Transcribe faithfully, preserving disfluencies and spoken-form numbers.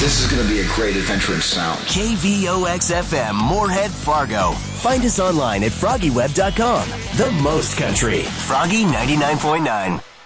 This is going to be a great adventure in sound. K V O X F M, Moorhead, Fargo. Find us online at froggy web dot com. The most country. Froggy ninety-nine point nine.